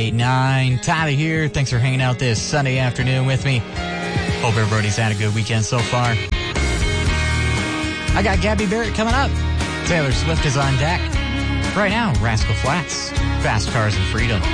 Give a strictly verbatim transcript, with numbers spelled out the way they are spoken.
eight nine. Tyler here. Thanks for hanging out this Sunday afternoon with me. Hope everybody's had a good weekend so far. I got Gabby Barrett coming up. Taylor Swift is on deck. Right now, Rascal Flatts, Fast Cars and Freedom.